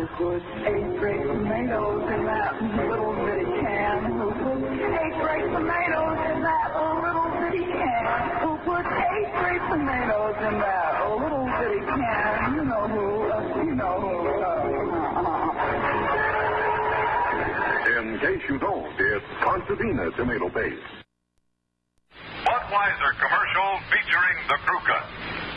Who put 8 great tomatoes in that little bitty can? Who put 8 great tomatoes in that little bitty can? Who put 8 great tomatoes in that little bitty can? You know who, In case you don't, it's Concertina tomato paste. Budweiser commercial featuring the Crew Cut.